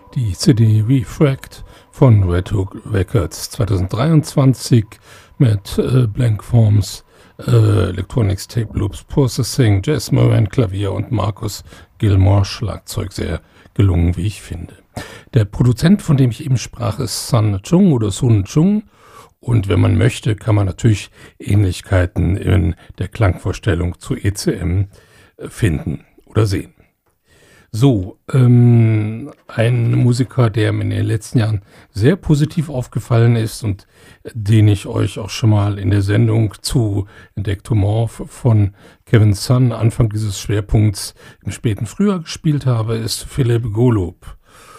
Die CD Refract von Red Hook Records 2023 mit Blank Forms, Electronics Tape Loops Processing, Jess Moran Klavier und Marcus Gilmore Schlagzeug. Sehr gelungen, wie ich finde. Der Produzent, von dem ich eben sprach, ist Sun Chung oder Sun Chung. Und wenn man möchte, kann man natürlich Ähnlichkeiten in der Klangvorstellung zu ECM finden oder sehen. So, ein Musiker, der mir in den letzten Jahren sehr positiv aufgefallen ist und den ich euch auch schon mal in der Sendung zu Entdectomorph von Kevin Sun Anfang dieses Schwerpunkts im späten Frühjahr gespielt habe, ist Philipp Golub.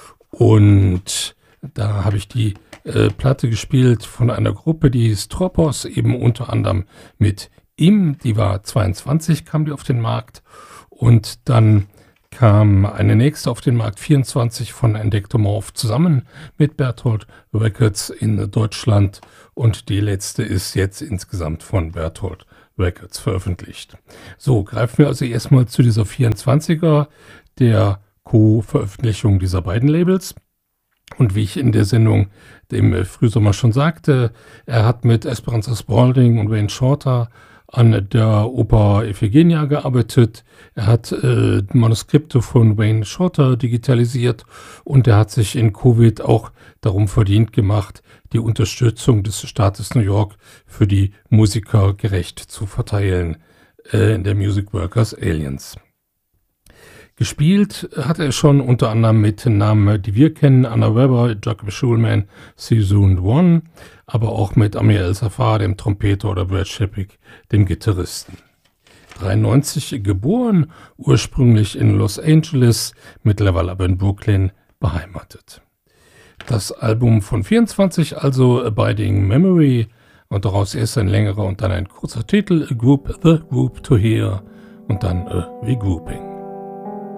Und da habe ich die Platte gespielt von einer Gruppe, die hieß Tropos, eben unter anderem mit ihm. Die war 22, kam die auf den Markt. Und dann kam eine nächste auf den Markt, 24 von Entdectomorph, zusammen mit Berthold Records in Deutschland. Und die letzte ist jetzt insgesamt von Berthold Records veröffentlicht. So, greifen wir also erstmal zu dieser 24er, der Co-Veröffentlichung dieser beiden Labels. Und wie ich in der Sendung im Frühsommer schon sagte, er hat mit Esperanza Spalding und Wayne Shorter an der Oper Iphigenia gearbeitet. Er hat Manuskripte von Wayne Shorter digitalisiert und er hat sich in Covid auch darum verdient gemacht, die Unterstützung des Staates New York für die Musiker gerecht zu verteilen in der Music Workers Alliance. Gespielt hat er schon unter anderem mit Namen, die wir kennen, Anna Weber, Jacob Schulman, Season One, aber auch mit Amir El-Safar, dem Trompeter, oder Brad Shepik, dem Gitarristen. 93 geboren, ursprünglich in Los Angeles, mittlerweile aber in Brooklyn beheimatet. Das Album von 24, also Abiding Memory, und daraus erst ein längerer und dann ein kurzer Titel, A Group, The Group to Hear und dann A Regrouping.